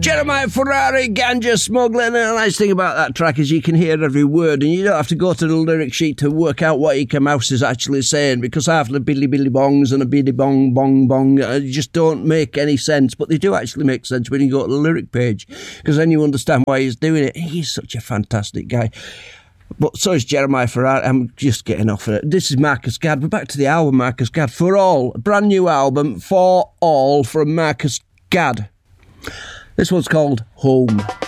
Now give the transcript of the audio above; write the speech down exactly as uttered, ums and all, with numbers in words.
Jeremiah Ferrari, Ganja Smuggling. And the nice thing about that track is you can hear every word and you don't have to go to the lyric sheet to work out what Ika Mouse is actually saying, because half the billy billy bongs and a billy bong bong bong uh, just don't make any sense, but they do actually make sense when you go to the lyric page, because then you understand why he's doing it. He's such a fantastic guy. But so is Jeremiah Ferrari. I'm just getting off of it. This is Marcus Gadd. We're back to the album Marcus Gadd. For All, a brand new album, For All, from Marcus Gadd. This one's called Home.